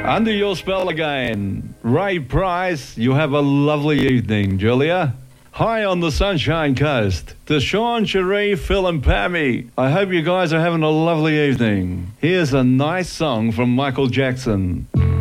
Under your spell again. Ray Price, you have a lovely evening, Julia. Hi on the Sunshine Coast. To Sean, Cherie, Phil and Pammy. I hope you guys are having a lovely evening. Here's a nice song from Michael Jackson.